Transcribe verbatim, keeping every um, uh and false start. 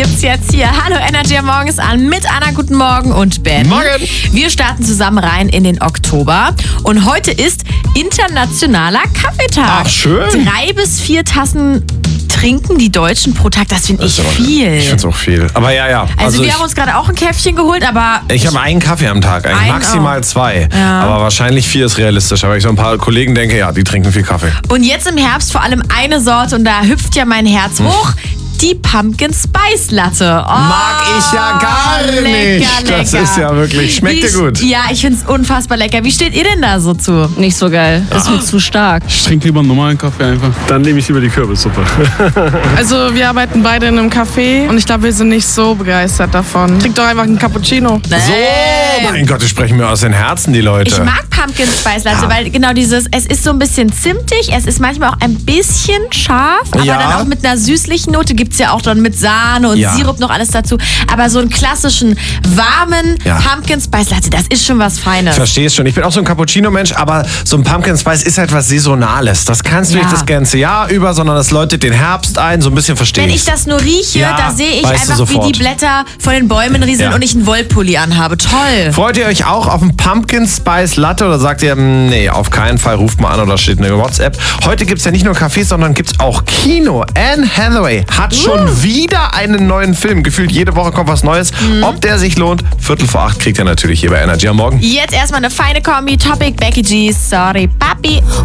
gibt's jetzt hier. Hallo Energy am Morgen ist an mit Anna, guten Morgen und Ben. Morgen. Wir starten zusammen rein in den Oktober und heute ist internationaler Kaffeetag. Ach, schön. Drei bis vier Tassen trinken die Deutschen pro Tag, das finde ich aber- viel. Ich finde es auch viel. Aber ja, ja. also, wir ich, haben uns gerade auch ein Käffchen geholt, aber ich habe einen Kaffee am Tag, eigentlich Einen maximal auch. zwei. Ja. Aber wahrscheinlich vier ist realistisch. Aber ich so ein paar Kollegen denke, ja, die trinken viel Kaffee. und jetzt im Herbst vor allem eine Sorte und da hüpft ja mein Herz hoch. Die Pumpkin Spice Latte. Oh, Mag ich ja gar lecker, nicht. Das lecker. ist ja wirklich, schmeckt Wie dir gut. st- Ja, ich finde es unfassbar lecker. Wie steht ihr denn da so zu? Nicht so geil. Ist mir zu stark. Ich trinke lieber einen normalen Kaffee einfach. Dann nehme ich lieber die Kürbissuppe. Also wir arbeiten beide in einem Café und ich glaube, wir sind nicht so begeistert davon. Trink doch einfach einen Cappuccino. So, mein Gott, die sprechen mir aus den Herzen, die Leute. Ich mag Pumpkin Spice Latte, Ja. weil genau dieses, es ist so ein bisschen zimtig, es ist manchmal auch ein bisschen scharf, aber Ja. dann auch mit einer süßlichen Note, gibt es ja auch dann mit Sahne und Ja. Sirup noch alles dazu. Aber so einen klassischen, warmen Ja. Pumpkin Spice Latte, das ist schon was Feines. Verstehst schon. Ich bin auch so ein Cappuccino-Mensch, aber so ein Pumpkin Spice ist halt was Saisonales. Das kannst du Ja. nicht das ganze Jahr über, sondern das läutet den Herbst ein, so ein bisschen verstehe Wenn ich. ich das nur rieche, Ja, da sehe ich weißt du einfach, wie sofort. die Blätter von den Bäumen rieseln Ja. und ich einen Wollpulli anhabe. Toll. Freut ihr euch auch auf einen Pumpkin Spice Latte oder sagt ihr, mm, nee, auf keinen Fall, ruft mal an oder steht eine WhatsApp. Heute gibt es ja nicht nur Cafés, sondern gibt es auch Kino. Anne Hathaway hat schon wieder einen neuen Film. Gefühlt jede Woche kommt was Neues. Mhm. Ob der sich lohnt, Viertel vor acht kriegt ihr natürlich hier bei Energy am Morgen. Jetzt erstmal eine feine Kombi. Topic Becky G. Sorry, Papi.